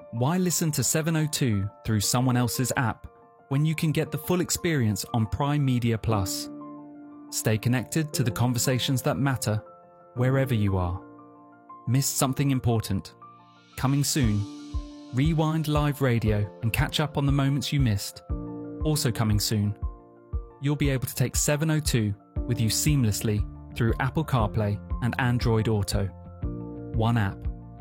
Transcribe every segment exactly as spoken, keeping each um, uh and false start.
Why listen to seven oh two through someone else's app when you can get the full experience on Prime Media Plus? Stay connected to the conversations that matter wherever you are. Missed something important? Coming soon. Rewind live radio and catch up on the moments you missed. Also coming soon. You'll be able to take seven oh two with you seamlessly through Apple CarPlay and Android Auto. One app,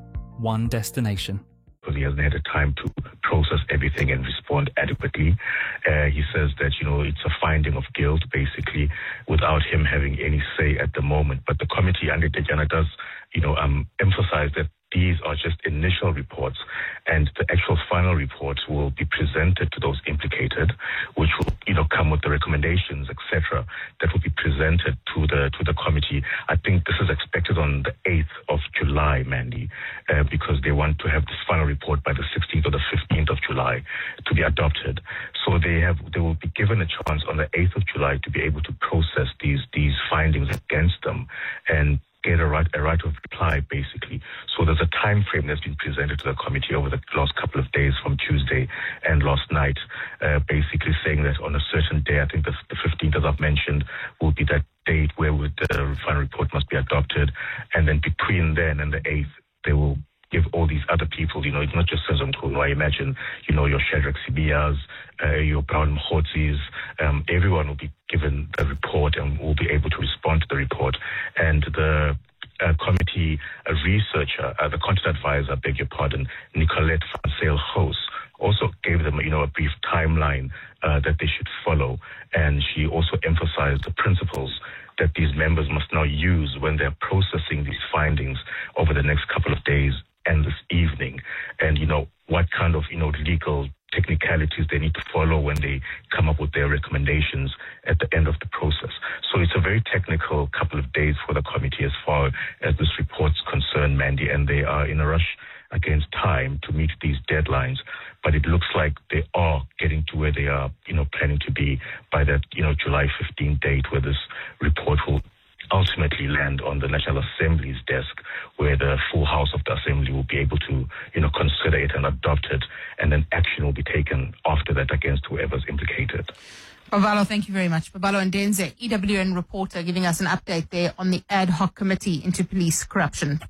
one destination. Because he hasn't had the time to process everything and respond adequately. Uh, he says that, you know, it's a finding of guilt, basically, without him having any say at the moment. But the committee under Tejana does, you know, um, emphasize that these are just initial reports, and the actual final reports will be presented to those implicated, which will, you know, come with the recommendations, et cetera, that will be presented to the to the committee. I think this is expected on the eighth of July, Mandy, uh, because they want to have this final report by the sixteenth or the fifteenth of July to be adopted. So they have they will be given a chance on the eighth of July to be able to process these these findings against them and get a right, a right of reply, basically. So there's a time frame that's been presented to the committee over the last couple of days, from Tuesday and last night, uh, basically saying that on a certain day, I think the, the fifteenth, as I've mentioned, will be that date where would the final report must be adopted. And then between then and the eighth, they will give all these other people, you know, it's not just Senzo Mkhulu. I imagine, you know, your Shadrack Sibiyas, uh, your Brown Mkhotsis, um, everyone will be given the report and will be able to respond to the report. And the uh, committee uh, researcher, uh, the content advisor, I beg your pardon, Nicolette van Zyl-Goos, also gave them, you know, a brief timeline uh, that they should follow. And she also emphasized the principles that these members must now use when they're processing these findings over the next couple of days and this evening, and, you know, what kind of, you know, legal technicalities they need to follow when they come up with their recommendations at the end of the process. So it's a very technical couple of days for the committee as far as this report's concerned, Mandy, and they are in a rush against time to meet these deadlines. But it looks like they are getting to where they are, you know, planning to be by that, you know, July fifteenth date, where this report will ultimately land on the National Assembly's desk, where the full House of the Assembly will be able to, you know, consider it and adopt it, and then action will be taken after that against whoever's implicated. Babalo, thank you very much. Babalo Ndenze, E W N reporter, giving us an update there on the ad hoc committee into police corruption.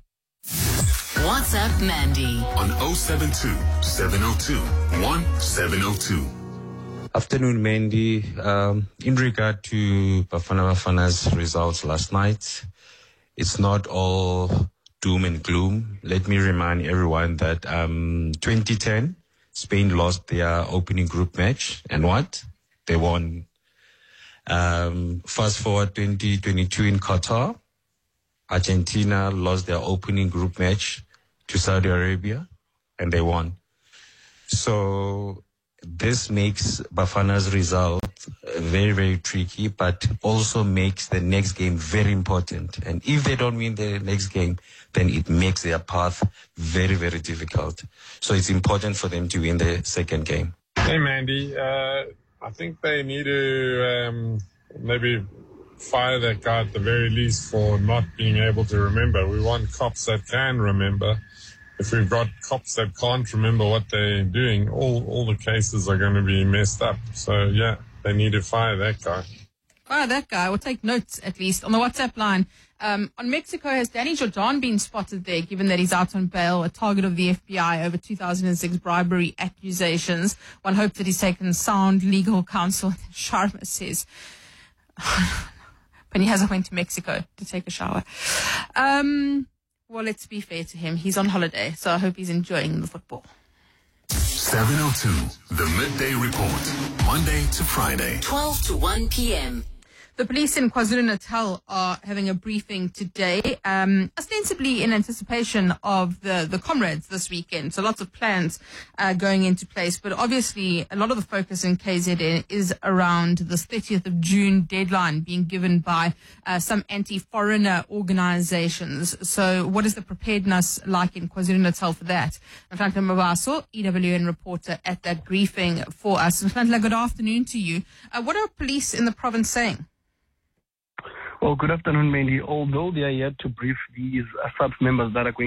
What's up, Mandy? On oh seven two, seven oh two, one seven oh two. Afternoon, Mandy. Um, in regard to Bafana Bafana's results last night, it's not all doom and gloom. Let me remind everyone that um, twenty ten, Spain lost their opening group match, and what? They won. Um, fast forward twenty twenty-two in Qatar, Argentina lost their opening group match to Saudi Arabia, and they won. So this makes Bafana's result very, very tricky, but also makes the next game very important. And if they don't win the next game, then it makes their path very, very difficult. So it's important for them to win the second game. Hey, Mandy. Uh, I think they need to um, maybe fire that guy at the very least for not being able to remember. We want cops that can remember. If we've got cops that can't remember what they're doing, all, all the cases are going to be messed up. So, yeah, they need to fire that guy. Fire that guy, or take notes at least. On the WhatsApp line, um, on Mexico, has Danny Jordan been spotted there, given that he's out on bail, a target of the F B I over two thousand six bribery accusations? One hopes that he's taken sound legal counsel. Sharma says, but he hasn't went to Mexico to take a shower. Um... Well, let's be fair to him. He's on holiday, so I hope he's enjoying the football. seven oh two, the Midday Report, Monday to Friday. twelve to one p.m. The police in KwaZulu-Natal are having a briefing today, um, ostensibly in anticipation of the, the Comrades this weekend. So lots of plans uh, going into place. But obviously, a lot of the focus in K Z N is around this thirtieth of June deadline being given by uh, some anti-foreigner organizations. So what is the preparedness like in KwaZulu-Natal for that? Nhlanhla Mabaso, E W N reporter at that briefing for us. Nhlanhla, good afternoon to you. Uh, what are police in the province saying? Well, good afternoon, Mandy. Although they are yet to brief these uh, S A P S members that are going